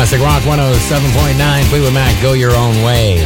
Classic Rock 107.9, Fleetwood Mac, Go Your Own Way,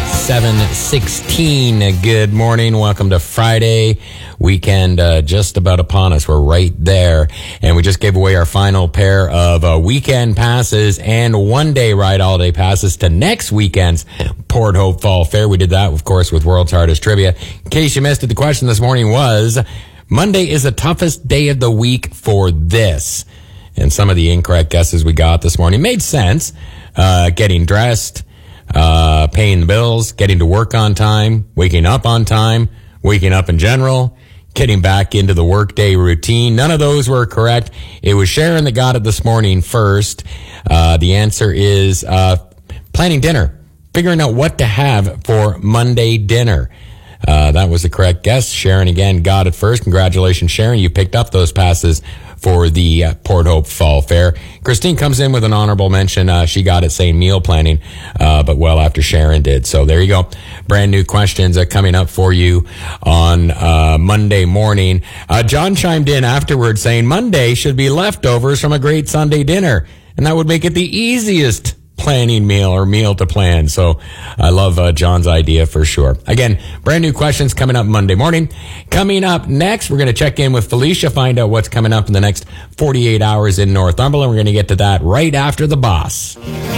7:16. Good morning. Welcome to Friday. Weekend just about upon us. We're right there. And we just gave away our final pair of weekend passes and one-day ride holiday passes to next weekend's Port Hope Fall Fair. We did that, of course, with World's Hardest Trivia. In case you missed it, the question this morning was, Monday is the toughest day of the week for this. And some of the incorrect guesses we got this morning made sense. Getting dressed, paying the bills, getting to work on time, waking up on time, waking up in general, getting back into the workday routine. None of those were correct. It was Sharon that got it this morning first. The answer is planning dinner, figuring out what to have for Monday dinner. That was the correct guess. Sharon again got it first. Congratulations, Sharon. You picked up those passes for the Port Hope Fall Fair. Christine comes in with an honorable mention. She got it saying meal planning, but well after Sharon did. So there you go. Brand new questions coming up for you on Monday morning. John chimed in afterwards saying Monday should be leftovers from a great Sunday dinner, and that would make it the easiest planning meal or meal to plan. So I love John's idea for sure. Again, brand new questions coming up Monday morning. Coming up next, we're going to check in with Felicia, find out what's coming up in the next 48 hours in Northumberland. We're going to get to that right after the boss.